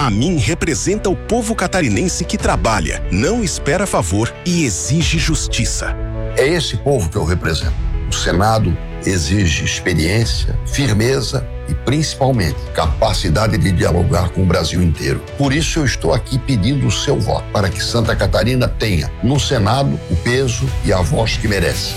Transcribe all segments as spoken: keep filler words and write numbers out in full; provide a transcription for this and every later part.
Amin representa o povo catarinense que trabalha, não espera favor e exige justiça. É esse povo que eu represento. O Senado exige experiência, firmeza e, principalmente, capacidade de dialogar com o Brasil inteiro. Por isso eu estou aqui pedindo o seu voto, para que Santa Catarina tenha no Senado o peso e a voz que merece.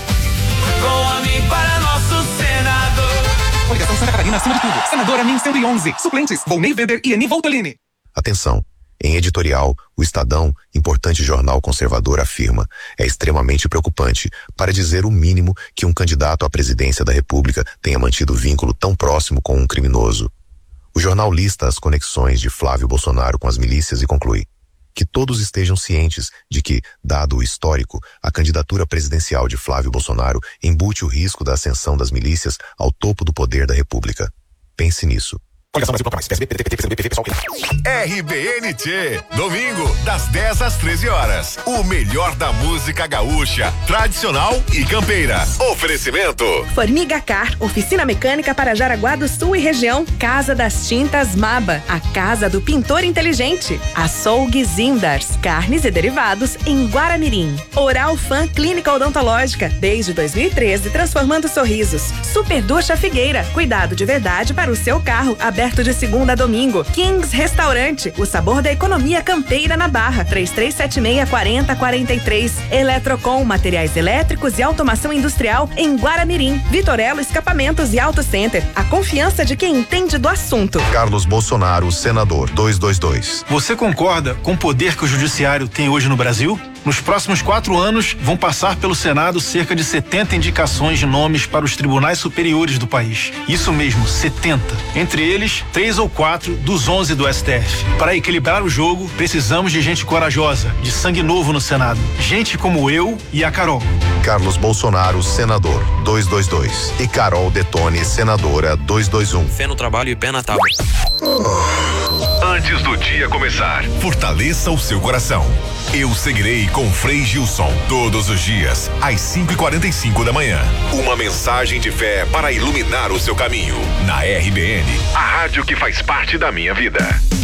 Com Amin para nosso Senado. Coligação Santa Catarina acima de tudo. Senador Amin cento e onze. Suplentes: Volney Weber e Eni Voltolini. Atenção. Em editorial, o Estadão, importante jornal conservador, afirma: é extremamente preocupante, para dizer o mínimo, que um candidato à presidência da República tenha mantido vínculo tão próximo com um criminoso. O jornal lista as conexões de Flávio Bolsonaro com as milícias e conclui que todos estejam cientes de que, dado o histórico, a candidatura presidencial de Flávio Bolsonaro embute o risco da ascensão das milícias ao topo do poder da República. Pense nisso. Coligação Brasil Plataforma, P S B, P D T, P C B, P V, pessoal. R B N T, domingo, das dez às treze horas. O melhor da música gaúcha, tradicional e campeira. Oferecimento: Formiga Car, oficina mecânica para Jaraguá do Sul e região. Casa das Tintas Maba, a casa do pintor inteligente. Açougue Zindars, carnes e derivados em Guaramirim. Oral Fan Clínica Odontológica, desde dois mil e treze, transformando sorrisos. Super Ducha Figueira, cuidado de verdade para o seu carro, aberto de segunda a domingo. Kings Restaurante, o sabor da economia campeira na Barra. três três sete seis, quatro zero quatro três. Eletrocom, materiais elétricos e automação industrial em Guaramirim. Vitorello Escapamentos e Auto Center, a confiança de quem entende do assunto. Carlos Bolsonaro, senador, duzentos e vinte e dois. Você concorda com o poder que o judiciário tem hoje no Brasil? Nos próximos quatro anos, vão passar pelo Senado cerca de setenta indicações de nomes para os tribunais superiores do país. Isso mesmo, setenta. Entre eles, três ou quatro dos onze do S T F. Para equilibrar o jogo, precisamos de gente corajosa, de sangue novo no Senado. Gente como eu e a Carol. Carlos Bolsonaro, senador, duzentos e vinte e dois. E Carol Detone, senadora, duzentos e vinte e um. Fé no trabalho e pé na tábua. Antes do dia começar, fortaleça o seu coração. Eu seguirei com Frei Gilson, todos os dias, às cinco e quarenta e cinco da manhã. Uma mensagem de fé para iluminar o seu caminho. Na R B N, a rádio que faz parte da minha vida.